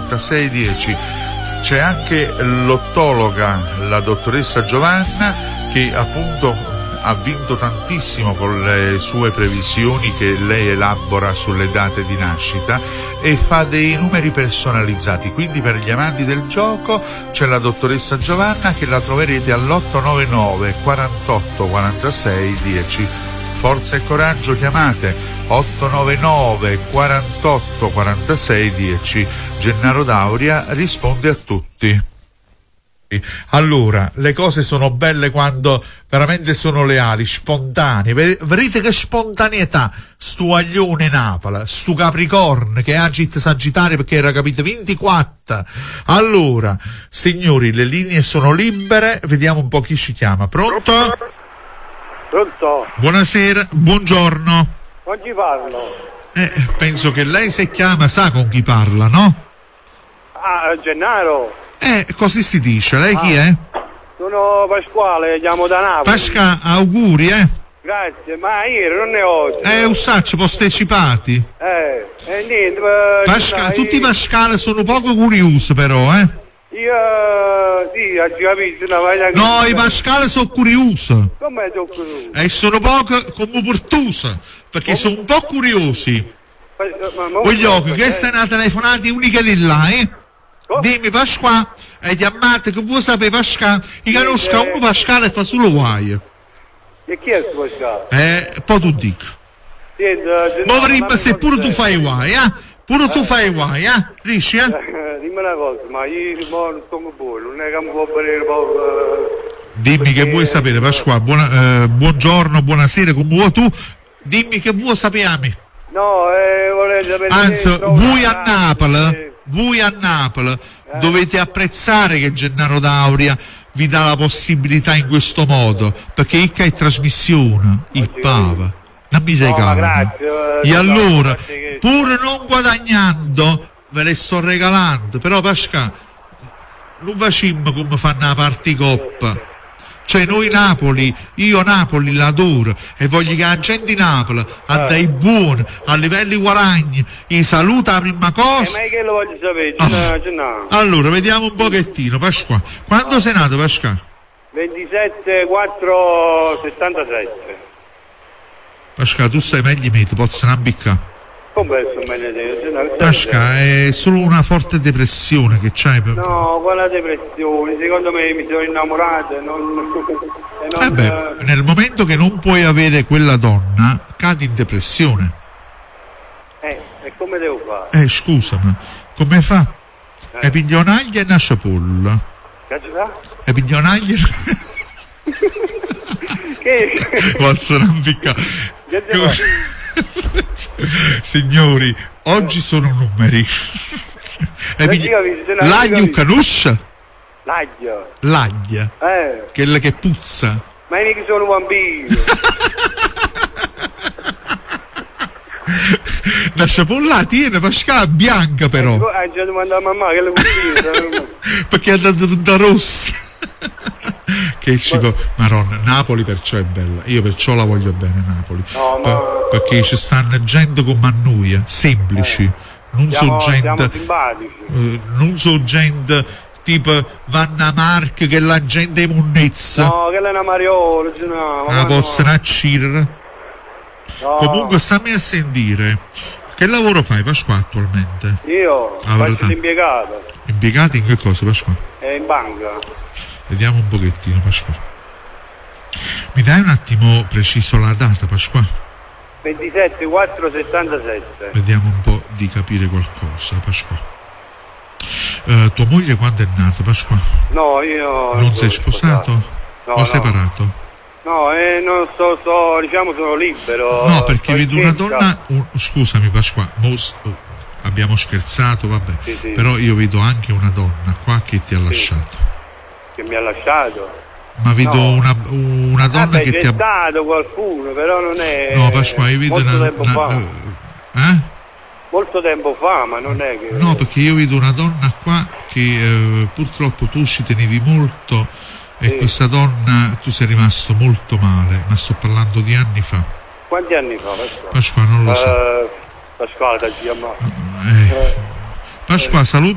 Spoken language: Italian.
4610. C'è anche l'ottologa, la dottoressa Giovanna, che appunto ha vinto tantissimo con le sue previsioni che lei elabora sulle date di nascita e fa dei numeri personalizzati. Quindi per gli amanti del gioco c'è la dottoressa Giovanna, che la troverete all'899 48 46 10. Forza e coraggio, chiamate 899 48 46 10. Gennaro D'Auria risponde a tutti. Allora, le cose sono belle quando veramente sono leali, spontanee. Vedete che spontaneità stu aglione Napoli, stu Capricorno che agit Sagittario, perché era capito 24. Allora, signori, le linee sono libere, vediamo un po' chi ci chiama. Pronto? Pronto? Buonasera, buongiorno. Con chi parlo? Penso che lei, se chiama, sa con chi parla, no? Ah, Gennaro. Così si dice. Lei chi è? Sono Pasquale, chiamo da Napoli. Pasca, auguri, Grazie, ma ieri non ne ho. Usacci postecipati. Niente. Pasca, tutti i Pascale sono poco curiosi, però, Io, sì, ho capito. No, i Pascale sono curiosi. Come sono curiosi? E sono poco come portusi, perché sono un po' curiosi. Voglio che sei una telefonata unica lì là, Dimmi Pasqua, e chiamate che vuoi sapere Pasqua, io conosco uno Pasquale e fa solo guai. E chi è questo Pasquale? Poi tu dico. Ma vorremmo se pure tu fai guai, Pure tu fai guai, Riesci, Dimmi una cosa, ma io non sono buono, non è che mi può bere Dimmi che vuoi sapere Pasqua, buongiorno, buonasera, come vuoi tu, dimmi che vuoi sapere. No, vorrei sapere. Anzi, voi a Napoli dovete apprezzare che Gennaro D'Auria vi dà la possibilità in questo modo, perché il che è trasmissione, il Pava, non mi regala. E allora, pur non guadagnando, ve le sto regalando, però Pasqua, non facciamo come fanno la particoppa. Cioè noi Napoli, io Napoli l'adoro e voglio che la gente di Napoli ha dei buoni, a livelli guadagni, i saluta la prima cosa. Ma che lo voglio sapere? No. Allora, vediamo un pochettino, Pasqua. Quando sei nato, Pasqua? 27/4/77. Pasqua, tu stai meglio di me, ti posso ambiccare. Come sono meglio di te? Pasqua, è solo una forte depressione che c'hai. No, quella depressione, secondo me mi sono innamorato nel momento che non puoi avere quella donna, cadi in depressione. E come devo fare? Scusami, come fa? E piglionaglia e una ciapolla. Che ci fa? E piglionaglia. Che? Posso non piccare. Signori, oggi sono numeri. L'aglio canuscia? L'aglia. Quella che puzza. Ma io che sono un bambino. La ciapolla tiene Pasqua bianca però. Già domanda a mamma che la cucina. Perché è andata tutta rossa. Che ci Maronna, Napoli perciò è bella, io perciò la voglio bene Napoli. Perché ci stanno gente come a noi, semplici, non so gente tipo Vanna Mark che la gente è munnezza. No, che è una Mariola, la possono accirere. Comunque stammi a sentire, che lavoro fai Pasqua attualmente? Io faccio l'impiegato. Impiegato in che cosa Pasqua? In banca. Vediamo un pochettino Pasqua. Mi dai un attimo preciso la data Pasqua? 27/4/77. Vediamo un po' di capire qualcosa Pasqua. Tua moglie quando è nata Pasqua? No, io non sei sposato? O separato? No, non diciamo sono libero. No, perché vedo una donna. Scusami Pasqua, abbiamo scherzato, vabbè. Sì. Però io vedo anche una donna qua che ti ha lasciato. Che mi ha lasciato? Ma vedo una donna che ti ha. C'è stato qualcuno, però non è. No, Pasqua, io vedo molto tempo fa, ma non è che. No, perché io vedo una donna qua che purtroppo tu ci tenevi molto e questa donna tu sei rimasto molto male, ma sto parlando di anni fa. Quanti anni fa, Pasqua non lo so. Pasquale da chiamare. Pasqua, saluto.